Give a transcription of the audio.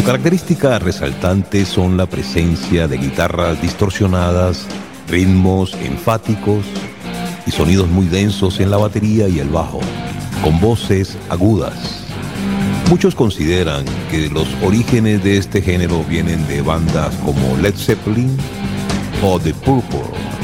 característica resaltante son la presencia de guitarras distorsionadas, ritmos enfáticos y sonidos muy densos en la batería y el bajo, con voces agudas. Muchos consideran que los orígenes de este género vienen de bandas como Led Zeppelin o The Purple.